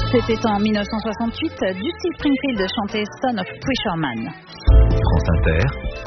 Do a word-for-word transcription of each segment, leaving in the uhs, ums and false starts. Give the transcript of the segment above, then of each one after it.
C'était en mille neuf cent soixante-huit, Dusty Springfield chantait Son of Preacher Man. France Inter,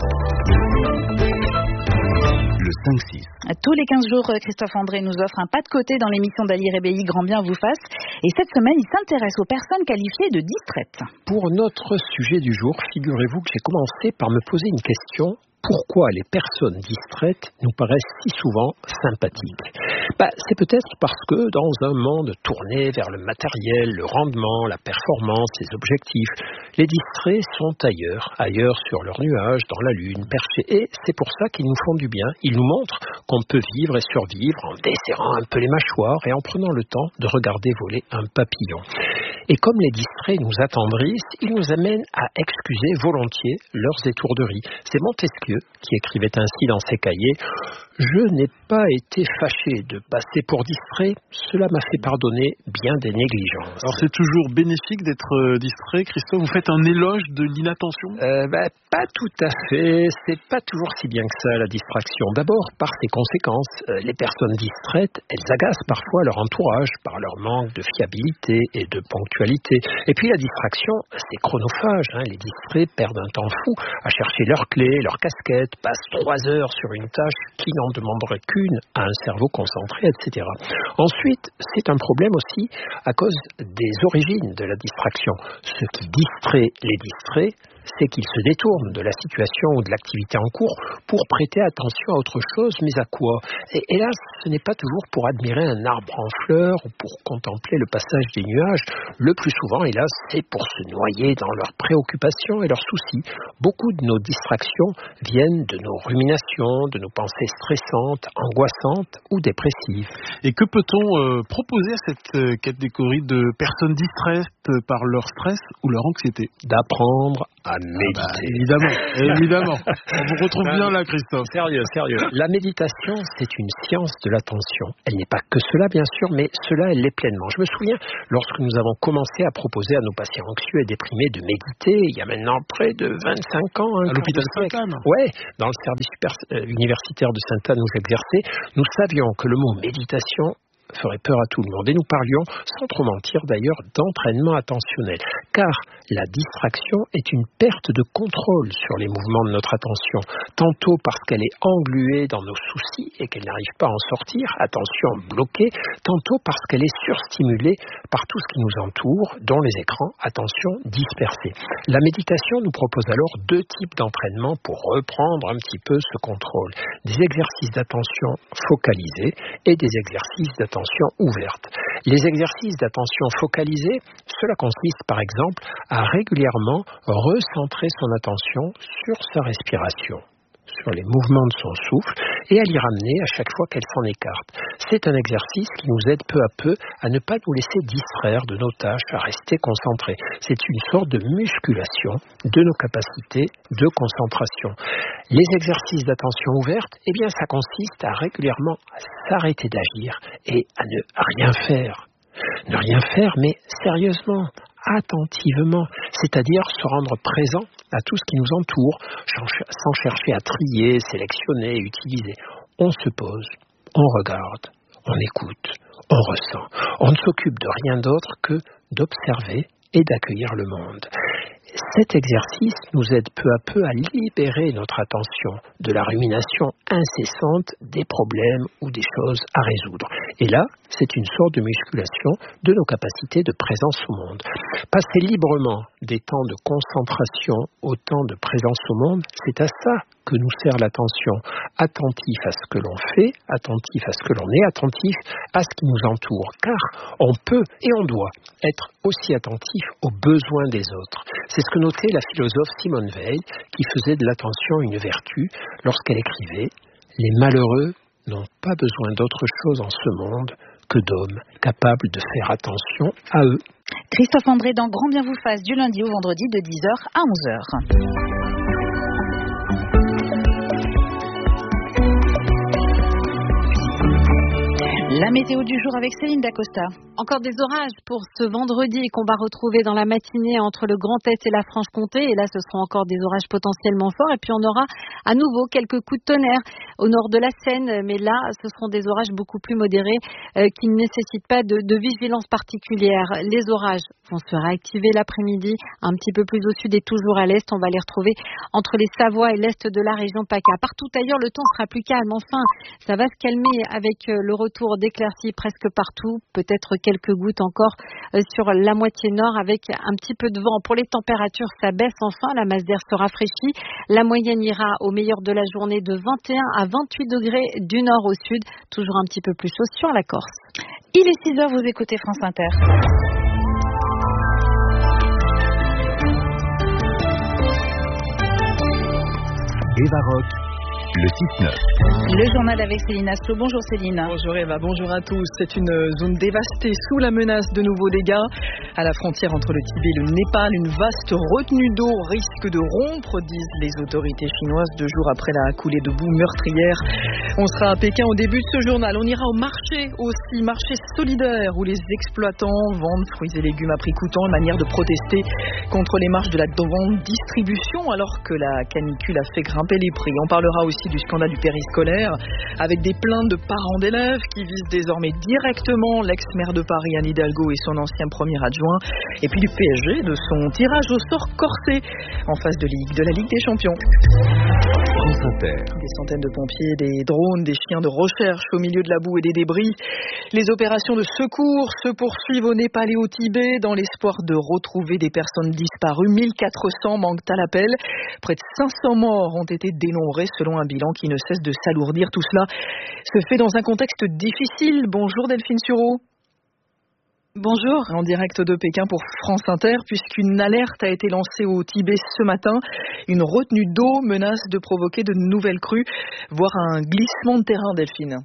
le cinq six. Tous les quinze jours, Christophe André nous offre un pas de côté dans l'émission d'Ali Rébéi, Grand bien vous fasse. Et cette semaine, il s'intéresse aux personnes qualifiées de distraites. Pour notre sujet du jour, figurez-vous que j'ai commencé par me poser une question. Pourquoi les personnes distraites nous paraissent si souvent sympathiques ? Bah, c'est peut-être parce que dans un monde tourné vers le matériel, le rendement, la performance, les objectifs, les distraits sont ailleurs, ailleurs sur leur nuage, dans la lune, perchés. Et c'est pour ça qu'ils nous font du bien. Ils nous montrent qu'on peut vivre et survivre en desserrant un peu les mâchoires et en prenant le temps de regarder voler un papillon. Et comme les distraits nous attendrissent, ils nous amènent à excuser volontiers leurs étourderies. C'est Montesquieu qui écrivait ainsi dans ses cahiers « Je n'ai pas été fâché de passer pour distrait, cela m'a fait pardonner bien des négligences. » Alors c'est toujours bénéfique d'être distrait, Christophe. Vous faites un éloge de l'inattention ? euh, bah, Pas tout à fait, c'est pas toujours si bien que ça la distraction. D'abord par ses conséquences. Euh, les personnes distraites, elles agacent parfois leur entourage par leur manque de fiabilité et de ponctualité. Et puis la distraction, c'est chronophage. Hein. Les distraits perdent un temps fou à chercher leurs clés, leurs casquettes, passent trois heures sur une tâche qui n'en demanderait qu'une à un cerveau concentré, et cetera. Ensuite, c'est un problème aussi à cause des origines de la distraction. Ce qui distrait les distraits, c'est qu'ils se détournent de la situation ou de l'activité en cours pour prêter attention à autre chose, mais à quoi ? Et hélas, ce n'est pas toujours pour admirer un arbre en fleurs ou pour contempler le passage des nuages. Le plus souvent, hélas, c'est pour se noyer dans leurs préoccupations et leurs soucis. Beaucoup de nos distractions viennent de nos ruminations, de nos pensées stressantes, angoissantes ou dépressives. Et que peut-on euh, proposer à cette euh, catégorie de personnes distraites par leur stress ou leur anxiété ? D'apprendre à méditer. Ah bah, évidemment, évidemment. On vous retrouve bien là, Christophe. Sérieux, sérieux. La méditation, c'est une science de l'attention. Elle n'est pas que cela, bien sûr, mais cela, elle l'est pleinement. Je me souviens, lorsque nous avons commencé à proposer à nos patients anxieux et déprimés de méditer, il y a maintenant près de vingt-cinq ans. À l'hôpital Sainte-Anne. Ouais, dans le service super, euh, universitaire de Sainte-Anne où j'exerçais, nous savions que le mot méditation ferait peur à tout le monde. Et nous parlions, sans trop mentir d'ailleurs, d'entraînement attentionnel. Car la distraction est une perte de contrôle sur les mouvements de notre attention. Tantôt parce qu'elle est engluée dans nos soucis et qu'elle n'arrive pas à en sortir, attention bloquée, tantôt parce qu'elle est surstimulée par tout ce qui nous entoure, dont les écrans, attention dispersés. La méditation nous propose alors deux types d'entraînement pour reprendre un petit peu ce contrôle. Des exercices d'attention focalisés et des exercices d'attention ouverte. Les exercices d'attention focalisée, cela consiste par exemple à régulièrement recentrer son attention sur sa respiration, sur les mouvements de son souffle et à l'y ramener à chaque fois qu'elle s'en écarte. C'est un exercice qui nous aide peu à peu à ne pas nous laisser distraire de nos tâches, à rester concentrés. C'est une sorte de musculation de nos capacités de concentration. Les exercices d'attention ouverte, eh bien ça consiste à régulièrement s'arrêter d'agir et à ne rien faire. Ne rien faire, mais sérieusement, attentivement, c'est-à-dire se rendre présent à tout ce qui nous entoure, sans chercher à trier, sélectionner, utiliser. On se pose, on regarde, on écoute, on ressent. On ne s'occupe de rien d'autre que d'observer et d'accueillir le monde. Cet exercice nous aide peu à peu à libérer notre attention de la rumination incessante des problèmes ou des choses à résoudre. Et là, c'est une sorte de musculation de nos capacités de présence au monde. Passer librement des temps de concentration au temps de présence au monde, c'est à ça que nous sert l'attention. Attentif à ce que l'on fait, attentif à ce que l'on est, attentif à ce qui nous entoure. Car on peut et on doit être aussi attentif aux besoins des autres. C'est ce que notait la philosophe Simone Veil, qui faisait de l'attention une vertu lorsqu'elle écrivait « Les malheureux n'ont pas besoin d'autre chose en ce monde que d'hommes capables de faire attention à eux. » Christophe André dans Grand bien vous fasse du lundi au vendredi de dix heures à onze heures. La météo du jour avec Céline Dacosta. Encore des orages pour ce vendredi qu'on va retrouver dans la matinée entre le Grand Est et la Franche-Comté. Et là, ce seront encore des orages potentiellement forts. Et puis, on aura à nouveau quelques coups de tonnerre au nord de la Seine. Mais là, ce seront des orages beaucoup plus modérés euh, qui ne nécessitent pas de, de vigilance particulière. Les orages vont se réactiver l'après-midi un petit peu plus au sud et toujours à l'est. On va les retrouver entre les Savoies et l'est de la région PACA. Partout ailleurs, le temps sera plus calme. Enfin, ça va se calmer avec le retour d'éclaircies presque partout. Peut-être quelques gouttes encore sur la moitié nord avec un petit peu de vent. Pour les températures, ça baisse enfin. La masse d'air se rafraîchit. La moyenne ira au meilleur de la journée de vingt et un à vingt-huit degrés du nord au sud. Toujours un petit peu plus chaud sur la Corse. Il est six heures, vous écoutez France Inter. Eva Rock, le six neuf. Le journal avec Céline Aslo. Bonjour Céline. Bonjour Eva, bonjour à tous. C'est une zone dévastée sous la menace de nouveaux dégâts. À la frontière entre le Tibet et le Népal, une vaste retenue d'eau risque de rompre, disent les autorités chinoises, deux jours après la coulée de boue meurtrière. On sera à Pékin au début de ce journal. On ira au marché aussi, marché solidaire, où les exploitants vendent fruits et légumes à prix coûtant, une manière de protester contre les marges de la grande distribution, alors que la canicule a fait grimper les prix. On parlera aussi du scandale du périscolaire, avec des plaintes de parents d'élèves qui visent désormais directement l'ex-maire de Paris, Anne Hidalgo, et son ancien premier adjoint. Et puis du P S G, de son tirage au sort corsé en phase de Ligue, de la Ligue des Champions. France Inter. Des centaines de pompiers, des drones, des chiens de recherche au milieu de la boue et des débris. Les opérations de secours se poursuivent au Népal et au Tibet dans l'espoir de retrouver des personnes disparues. mille quatre cents manquent à l'appel. Près de cinq cents morts ont été dénombrés selon un bilan qui ne cesse de s'alourdir. Tout cela se fait dans un contexte difficile. Bonjour Delphine Sureau. Bonjour, en direct de Pékin pour France Inter, puisqu'une alerte a été lancée au Tibet ce matin. Une retenue d'eau menace de provoquer de nouvelles crues, voire un glissement de terrain, Delphine.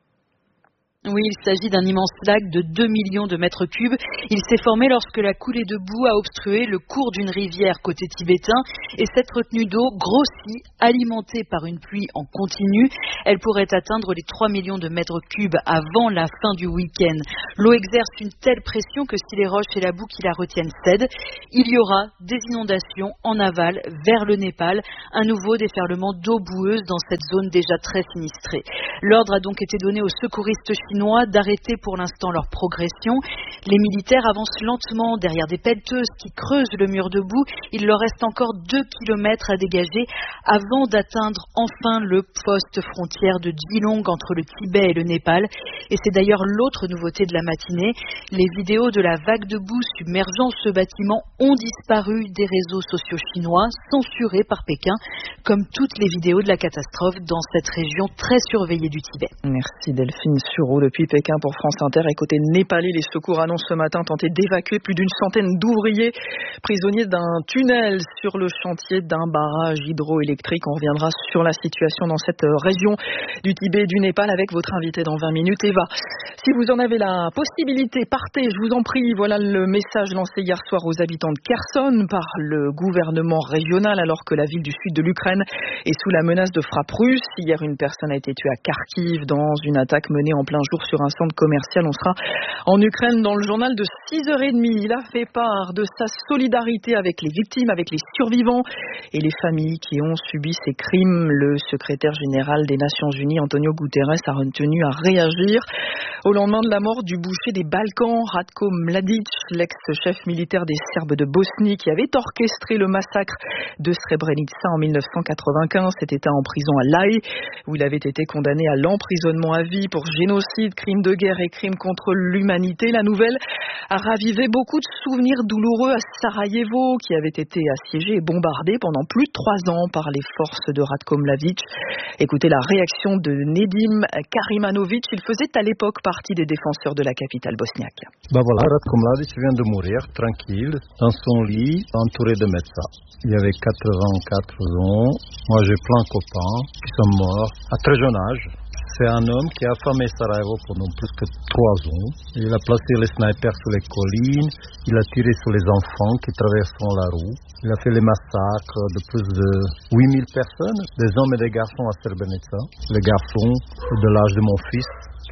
Oui, il s'agit d'un immense lac de deux millions de mètres cubes. Il s'est formé lorsque la coulée de boue a obstrué le cours d'une rivière côté tibétain. Et cette retenue d'eau grossit, alimentée par une pluie en continu. Elle pourrait atteindre les trois millions de mètres cubes avant la fin du week-end. L'eau exerce une telle pression que si les roches et la boue qui la retiennent cèdent, il y aura des inondations en aval vers le Népal. Un nouveau déferlement d'eau boueuse dans cette zone déjà très sinistrée. L'ordre a donc été donné aux secouristes chinois d'arrêter pour l'instant leur progression. Les militaires avancent lentement derrière des pelleteuses qui creusent le mur de boue. Il leur reste encore deux kilomètres à dégager avant d'atteindre enfin le poste frontière de Geelong entre le Tibet et le Népal. Et c'est d'ailleurs l'autre nouveauté de la matinée. Les vidéos de la vague de boue submergeant ce bâtiment ont disparu des réseaux sociaux chinois, censurés par Pékin, comme toutes les vidéos de la catastrophe dans cette région très surveillée du Tibet. Merci Delphine Sureau. Depuis Pékin pour France Inter. Et côté népalais, les secours annoncent ce matin tenter d'évacuer plus d'une centaine d'ouvriers prisonniers d'un tunnel sur le chantier d'un barrage hydroélectrique. On reviendra sur la situation dans cette région du Tibet et du Népal avec votre invité dans vingt minutes, Eva. Si vous en avez la possibilité, partez, je vous en prie. Voilà le message lancé hier soir aux habitants de Kherson par le gouvernement régional alors que la ville du sud de l'Ukraine est sous la menace de frappe russe. Hier, une personne a été tuée à Kharkiv dans une attaque menée en plein jour sur un centre commercial. On sera en Ukraine dans le journal de six heures trente. Il a fait part de sa solidarité avec les victimes, avec les survivants et les familles qui ont subi ces crimes. Le secrétaire général des Nations Unies, Antonio Guterres, a retenu à réagir au lendemain de la mort du boucher des Balkans, Ratko Mladic, l'ex-chef militaire des Serbes de Bosnie qui avait orchestré le massacre de Srebrenica en mille neuf cent quatre-vingt-quinze. C'était en prison à Laï où il avait été condamné à l'emprisonnement à vie pour génocide, crimes de guerre et crimes contre l'humanité. La nouvelle a ravivé beaucoup de souvenirs douloureux à Sarajevo, qui avait été assiégé et bombardé pendant plus de trois ans par les forces de Ratko Mladic. Écoutez la réaction de Nedim Karimanovic. Il faisait à l'époque partie des défenseurs de la capitale bosniaque. Ben voilà, Ratko Mladic vient de mourir, tranquille, dans son lit, entouré de médecins. Il y avait quatre-vingt-quatre ans. Moi, j'ai plein de copains qui sont morts à très jeune âge. C'est un homme qui a affamé Sarajevo pendant plus que trois ans. Il a placé les snipers sur les collines, il a tiré sur les enfants qui traversaient la rue. Il a fait les massacres de plus de huit mille personnes, des hommes et des garçons à Srebrenica. Les garçons de l'âge de mon fils,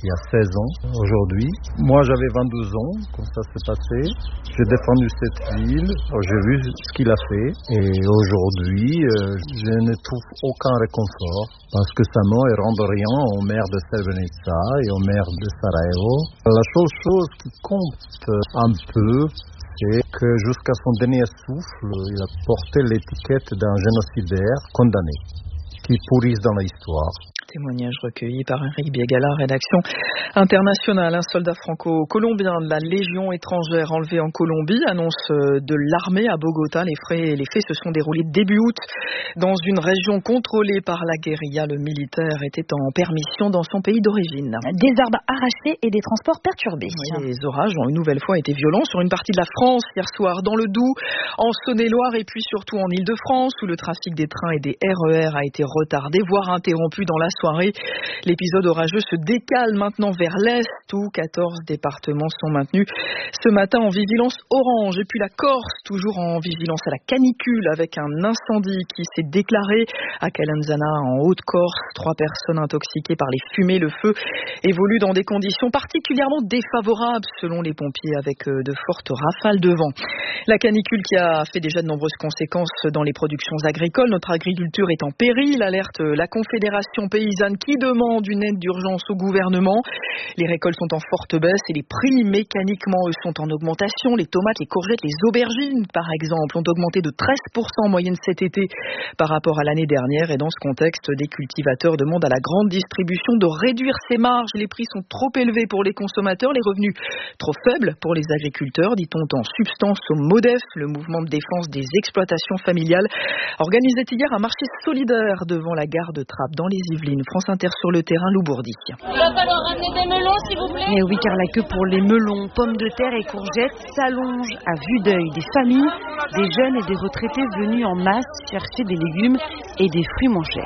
il y a seize ans aujourd'hui. Moi j'avais vingt-deux ans quand ça s'est passé. J'ai défendu cette ville, j'ai vu ce qu'il a fait et aujourd'hui euh, je ne trouve aucun réconfort parce que sa mort ne rend rien au maire de Srebrenica et au maire de Sarajevo. La seule chose qui compte un peu, c'est que jusqu'à son dernier souffle, il a porté l'étiquette d'un génocidaire condamné, qui pourrisse dans l'histoire. Témoignage recueilli par Henri Biegala, rédaction internationale. Un soldat franco-colombien de la Légion étrangère enlevé en Colombie, annonce de l'armée à Bogota. Les faits, les faits se sont déroulés début août dans une région contrôlée par la guérilla. Le militaire était en permission dans son pays d'origine. Des arbres arrachés et des transports perturbés. Oui, les orages ont une nouvelle fois été violents sur une partie de la France hier soir, dans le Doubs, en Saône-et-Loire et puis surtout en Île-de-France, où le trafic des trains et des R E R a été retardé, voire interrompu dans la soirée. L'épisode orageux se décale maintenant vers l'est où quatorze départements sont maintenus ce matin en vigilance orange. Et puis la Corse, toujours en vigilance à la canicule avec un incendie qui s'est déclaré à Calenzana en Haute-Corse. Trois personnes intoxiquées par les fumées. Le feu évolue dans des conditions particulièrement défavorables selon les pompiers avec de fortes rafales de vent. La canicule qui a fait déjà de nombreuses conséquences dans les productions agricoles. Notre agriculture est en péril, alerte la Confédération paysanne qui demande une aide d'urgence au gouvernement. Les récoltes sont en forte baisse et les prix mécaniquement eux sont en augmentation. Les tomates, les courgettes, les aubergines par exemple ont augmenté de treize pour cent en moyenne cet été par rapport à l'année dernière. Et dans ce contexte, des cultivateurs demandent à la grande distribution de réduire ses marges. Les prix sont trop élevés pour les consommateurs, les revenus trop faibles pour les agriculteurs, dit-on en substance au MODEF, le mouvement de défense des exploitations familiales, organisait hier un marché solidaire devant la gare de Trappes dans les Yvelines. France Inter sur le terrain, Loubourdi. Il va falloir ramener des melons, s'il vous plaît. Mais oui, car la queue pour les melons, pommes de terre et courgettes s'allonge à vue d'œil. Des familles, des jeunes et des retraités venus en masse chercher des légumes et des fruits moins chers.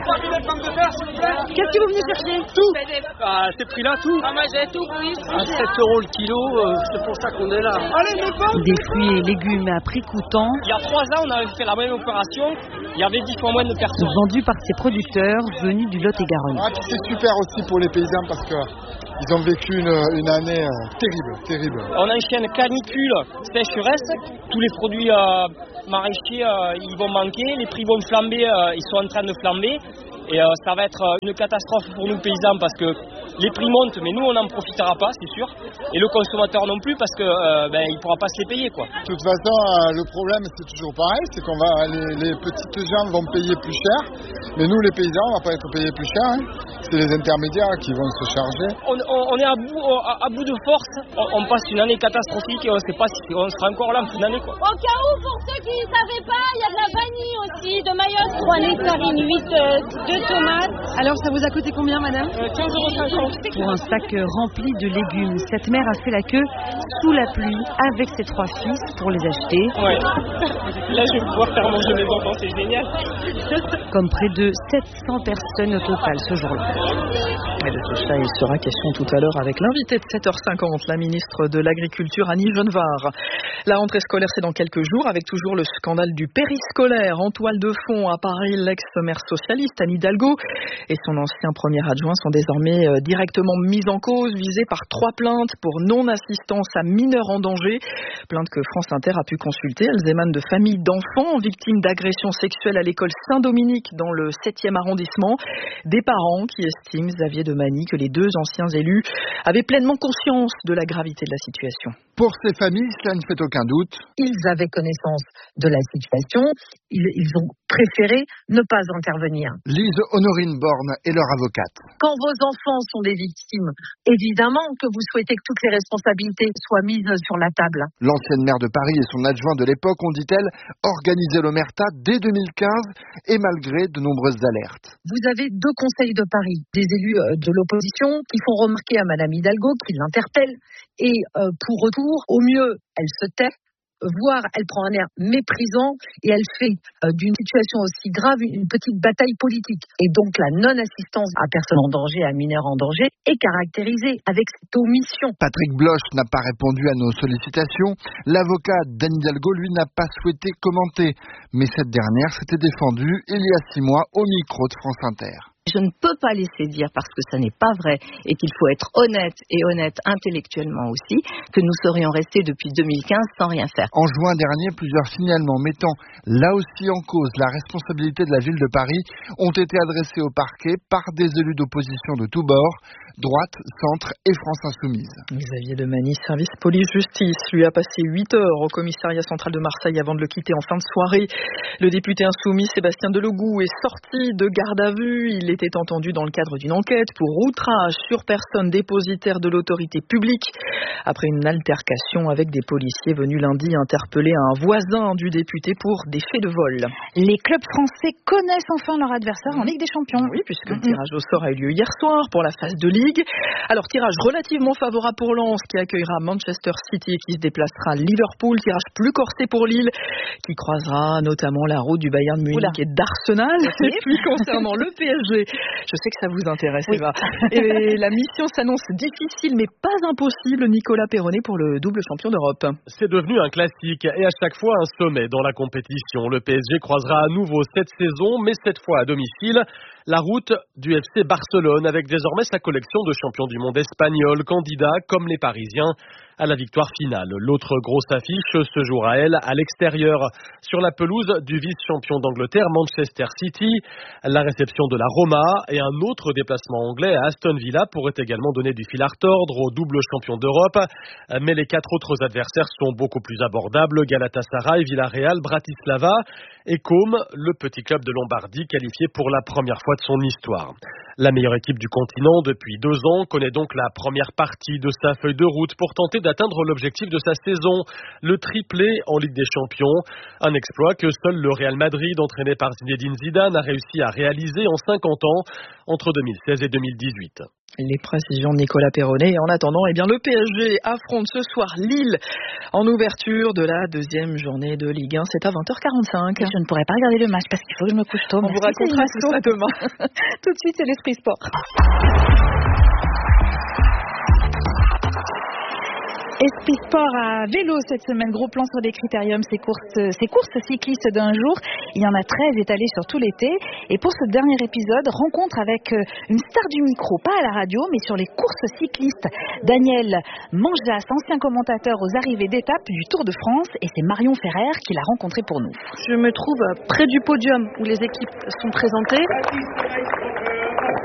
Qu'est-ce que vous venez chercher? Tout. À ces prix-là, tout. Ah, moi j'ai tout, oui. À sept euros le kilo, euh, c'est pour ça qu'on est là. Allez, mes pommes. Des fruits et légumes à prix coûtant. Il y a trois ans, on avait fait la même opération. Il y avait dix fois moins de personnes. Vendus par ces producteurs venus du Lot-et-Garonne. Ah, c'est super aussi pour les paysans parce que ils ont vécu une, une année euh, terrible, terrible. On enchaîne canicule, sécheresse. Tous les produits euh, maraîchers, euh, ils vont manquer. Les prix vont flamber, euh, ils sont en train de flamber. Et euh, ça va être une catastrophe pour nous paysans parce que les prix montent, mais nous on n'en profitera pas, c'est sûr. Et le consommateur non plus parce que euh, ben, il ne pourra pas se les payer, quoi. De toute façon, euh, le problème c'est toujours pareil, c'est qu'on va les, les petites gens vont payer plus cher, mais nous les paysans on va pas être payés plus cher. Hein. C'est les intermédiaires qui vont se charger. On, on, on est à bout, à, à bout de force. On, on passe une année catastrophique et on ne sait pas si on sera encore là en fin d'année, quoi. Au cas où, pour ceux qui ne savaient pas, il y a de la vanille aussi, de maillot, trois nectarines, huit euh, tomates. Alors ça vous a coûté combien, madame? euh, quinze euros cinquante. Pour un sac rempli de légumes, cette mère a fait la queue sous la pluie avec ses trois fils pour les acheter. Ouais. Là je vais pouvoir faire manger mes enfants, c'est génial. Comme près de sept cents personnes au total ce jour-là. Et de tout ça, il sera question tout à l'heure avec l'invité de sept heures cinquante, la ministre de l'Agriculture Annie Genevard. La rentrée scolaire, c'est dans quelques jours, avec toujours le scandale du périscolaire. En toile de fond à Paris, l'ex-maire socialiste Anne Hidalgo et son ancien premier adjoint sont désormais directement mis en cause, visés par trois plaintes pour non-assistance à mineurs en danger. Plaintes que France Inter a pu consulter. Elles émanent de familles d'enfants victimes d'agressions sexuelles à l'école Saint-Dominique dans le septième arrondissement. Des parents qui estiment, Xavier Demany, que les deux anciens élus avaient pleinement conscience de la gravité de la situation. Pour ces familles, cela ne fait aucun doute. Ils avaient connaissance de la situation. Ils, ils ont préféré ne pas intervenir. Lise Honorine Borne est leur avocate. Quand vos enfants sont des victimes, évidemment que vous souhaitez que toutes les responsabilités soient mises sur la table. L'ancienne maire de Paris et son adjoint de l'époque ont, dit-elle, organisé l'omerta dès deux mille quinze et malgré de nombreuses alertes. Vous avez deux conseils de Paris, des élus de l'opposition qui font remarquer à Madame Hidalgo, qui l'interpellent, et euh, pour retour, au mieux, elle se tait, voire elle prend un air méprisant et elle fait euh, d'une situation aussi grave une petite bataille politique. Et donc la non-assistance à personne en danger, à mineur en danger, est caractérisée avec cette omission. Patrick Bloch n'a pas répondu à nos sollicitations. L'avocat d'Anne Hidalgo, lui, n'a pas souhaité commenter. Mais cette dernière s'était défendue il y a six mois au micro de France Inter. Je ne peux pas laisser dire, parce que ça n'est pas vrai, et qu'il faut être honnête, et honnête intellectuellement aussi, que nous serions restés depuis deux mille quinze sans rien faire. En juin dernier, plusieurs signalements mettant là aussi en cause la responsabilité de la ville de Paris ont été adressés au parquet par des élus d'opposition de tous bords, droite, centre et France Insoumise. Xavier Demany, service police-justice, lui a passé huit heures au commissariat central de Marseille avant de le quitter en fin de soirée. Le député insoumis Sébastien Delogout est sorti de garde à vue. Il était entendu dans le cadre d'une enquête pour outrage sur personne dépositaire de l'autorité publique après une altercation avec des policiers venus lundi interpeller un voisin du député pour des faits de vol. Les clubs français connaissent enfin leur adversaire en Ligue des Champions. Oui, puisque le tirage au sort a eu lieu hier soir pour la phase de Ligue. Alors, tirage relativement favorable pour Lens qui accueillera Manchester City et qui se déplacera à Liverpool. Tirage plus corsé pour Lille qui croisera notamment la route du Bayern Munich Oula. et d'Arsenal. Et puis concernant le P S G, je sais que ça vous intéresse, oui. Eva. Et la mission s'annonce difficile mais pas impossible, Nicolas Perronnet, pour le double champion d'Europe. C'est devenu un classique et à chaque fois un sommet dans la compétition. Le P S G croisera à nouveau cette saison, mais cette fois à domicile, la route du F C Barcelone avec désormais sa collection de champions du monde espagnols, candidats comme les Parisiens à la victoire finale. L'autre grosse affiche se jouera, elle, à l'extérieur, sur la pelouse du vice-champion d'Angleterre, Manchester City. La réception de la Roma et un autre déplacement anglais à Aston Villa pourrait également donner du fil à retordre au double champion d'Europe. Mais les quatre autres adversaires sont beaucoup plus abordables. Galatasaray, Villarreal, Bratislava et Côme, le petit club de Lombardie qualifié pour la première fois de son histoire. La meilleure équipe du continent depuis deux ans connaît donc la première partie de sa feuille de route pour tenter d'atteindre l'objectif de sa saison, le triplé en Ligue des Champions. Un exploit que seul le Real Madrid, entraîné par Zinedine Zidane, a réussi à réaliser en cinquante ans, entre deux mille seize et deux mille dix-huit. Les précisions de Nicolas Perronnet. Et en attendant, eh bien, le P S G affronte ce soir Lille en ouverture de la deuxième journée de Ligue un. C'est à vingt heures quarante-cinq. Je ne pourrai pas regarder le match parce qu'il faut que je me couche tôt. On vous racontera tout ça demain. Tout de suite, c'est l'Esprit Sport. Esprit Sport à vélo cette semaine, gros plan sur les critériums, ces courses, ces courses cyclistes d'un jour. Il y en a treize étalées sur tout l'été. Et pour ce dernier épisode, rencontre avec une star du micro, pas à la radio, mais sur les courses cyclistes. Daniel Manjas, ancien commentateur aux arrivées d'étape du Tour de France, et c'est Marion Ferrer qui l'a rencontré pour nous. Je me trouve près du podium où les équipes sont présentées.